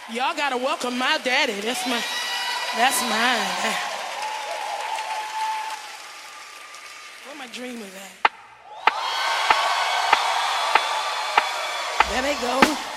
Y'all gotta welcome my daddy. That's mine. Where my dreamers at? There they go.